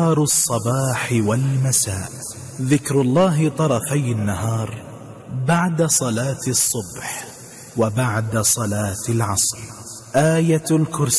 أذكار الصباح والمساء. ذكر الله طرفي النهار بعد صلاة الصبح وبعد صلاة العصر. آية الكرسي